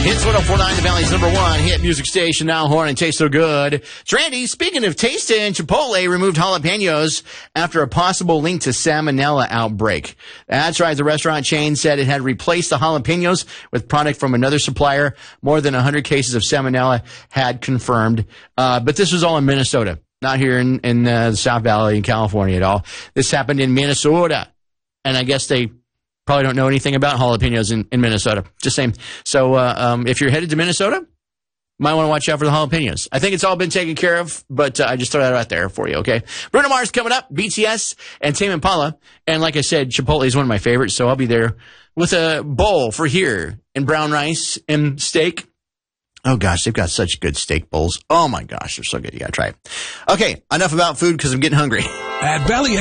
Hits 104.9, the Valley's #1 hit music station, now Horn and Taste So Good. It's Randy. Speaking of tasting, Chipotle removed jalapenos after a possible link to salmonella outbreak. That's right. The restaurant chain said it had replaced the jalapenos with product from another supplier. More than 100 cases of salmonella had confirmed. But this was all in Minnesota, not here in the South Valley in California at all. This happened in Minnesota. And I guess they probably don't know anything about jalapenos in Minnesota. Just saying. So if you're headed to Minnesota, might want to watch out for the jalapenos. I think it's all been taken care of, but I just throw that out there for you, okay? Bruno Mars coming up, BTS, and Tame Impala. And like I said, Chipotle is one of my favorites, so I'll be there with a bowl for here and brown rice and steak. Oh, gosh, they've got such good steak bowls. Oh, my gosh, they're so good. You got to try it. Okay, enough about food because I'm getting hungry. At Valley